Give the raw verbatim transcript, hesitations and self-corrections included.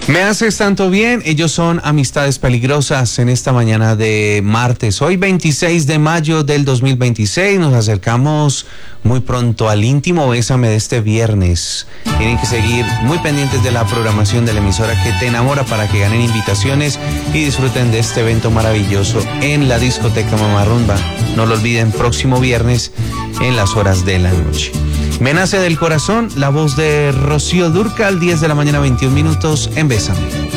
Me haces tanto bien, ellos son Amistades Peligrosas en esta mañana de martes. Hoy veintiséis de mayo del dos mil veintiséis, nos acercamos muy pronto al íntimo Bésame de este viernes. Tienen que seguir muy pendientes de la programación de la emisora que te enamora para que ganen invitaciones y disfruten de este evento maravilloso en la discoteca Mamá Rumba. No lo olviden, próximo viernes en las horas de la noche. Me nace del corazón la voz de Rocío Dúrcal, diez de la mañana, veintiún minutos en Bésame.